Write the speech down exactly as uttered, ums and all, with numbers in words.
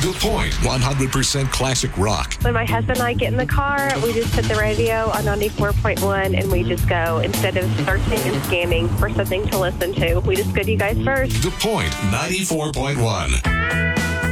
The Point, one hundred percent classic rock. When my husband and I get in the car, we just put the radio on ninety-four point one and we just go. Instead of searching and scanning for something to listen to, we just go to you guys first. The Point, ninety-four point one.